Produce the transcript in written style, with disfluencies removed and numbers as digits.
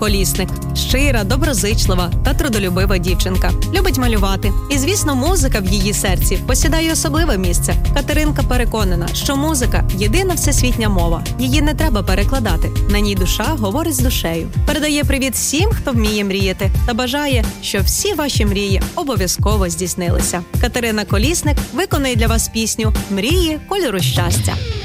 Колісник – щира, доброзичлива та трудолюбива дівчинка. Любить малювати. І, звісно, музика в її серці посідає особливе місце. Катеринка переконана, що музика – єдина всесвітня мова. Її не треба перекладати. На ній душа говорить з душею. Передає привіт всім, хто вміє мріяти, та бажає, щоб всі ваші мрії обов'язково здійснилися. Катерина Колісник виконує для вас пісню «Мрії кольору щастя».